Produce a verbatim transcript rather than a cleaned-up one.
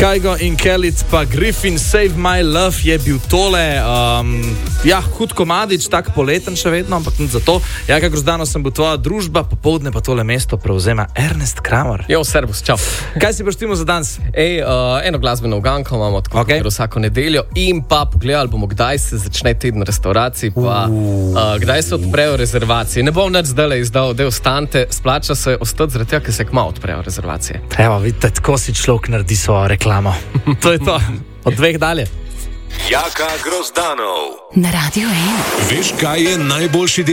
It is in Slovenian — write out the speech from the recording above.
Kygo in Kellic pa Griffin, Save My Love je bil tole. Um, ja, hud komadič, tak poleten še vedno, ampak nič za to. Ja, kako zdano sem bil tvoja družba, popoldne pa tole mesto prevzema Ernest Kramer. Jo, servus, čau. Kaj si prištimo za danes? Ej, uh, eno glasbeno uganko imamo tako Okay. vsako nedeljo in pa pogledali bomo, kdaj se začne teden restauracij, pa uh, kdaj se odprejo rezervacije. Ne bom nič zdaj izdal, da ostanete, splača se ostati zaradi tega, ker se kmalu odprejo rezervacije. Evo, vidite, tako si človek naredi svojo reklamo. To je to. Od dveh dalje. Jaka Grozdanov Na Radio ena. Veš, kaj je najboljši del?